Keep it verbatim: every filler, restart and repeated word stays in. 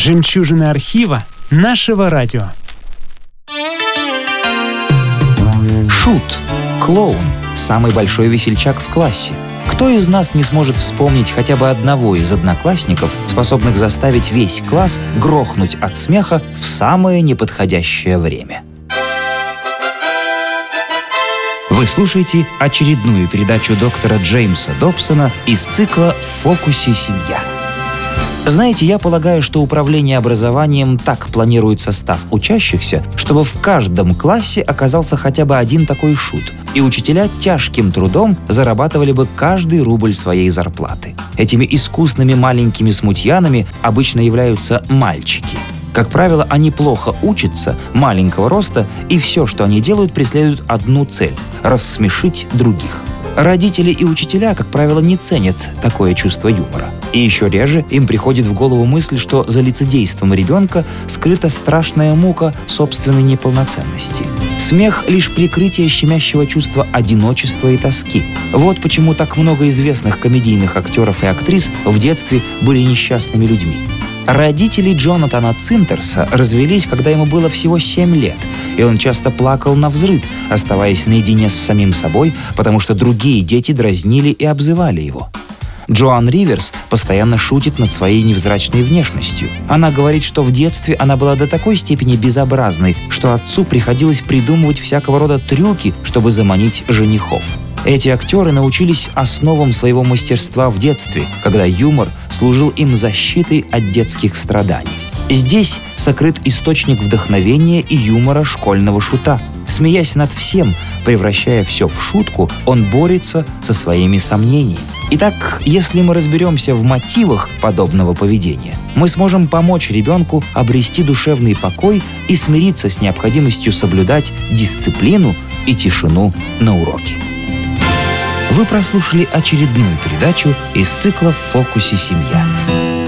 Жемчужины архива нашего радио. Шут, клоун, самый большой весельчак в классе. Кто из нас не сможет вспомнить хотя бы одного из одноклассников, способных заставить весь класс грохнуть от смеха в самое неподходящее время? Вы слушаете очередную передачу доктора Джеймса Добсона из цикла «В фокусе семья». Знаете, я полагаю, что управление образованием так планирует состав учащихся, чтобы в каждом классе оказался хотя бы один такой шут, и учителя тяжким трудом зарабатывали бы каждый рубль своей зарплаты. Этими искусными маленькими смутьянами обычно являются мальчики. Как правило, они плохо учатся, маленького роста, и все, что они делают, преследуют одну цель – рассмешить других. Родители и учителя, как правило, не ценят такое чувство юмора. И еще реже им приходит в голову мысль, что за лицедейством ребенка скрыта страшная мука собственной неполноценности. Смех — лишь прикрытие щемящего чувства одиночества и тоски. Вот почему так много известных комедийных актеров и актрис в детстве были несчастными людьми. Родители Джонатана Цинтерса развелись, когда ему было всего семь лет, и он часто плакал навзрыд, оставаясь наедине с самим собой, потому что другие дети дразнили и обзывали его. Джоан Риверс постоянно шутит над своей невзрачной внешностью. Она говорит, что в детстве она была до такой степени безобразной, что отцу приходилось придумывать всякого рода трюки, чтобы заманить женихов. Эти актеры научились основам своего мастерства в детстве, когда юмор служил им защитой от детских страданий. Здесь сокрыт источник вдохновения и юмора школьного шута. Смеясь над всем, превращая все в шутку, он борется со своими сомнениями. Итак, если мы разберемся в мотивах подобного поведения, мы сможем помочь ребенку обрести душевный покой и смириться с необходимостью соблюдать дисциплину и тишину на уроке. Вы прослушали очередную передачу из цикла «В фокусе семья».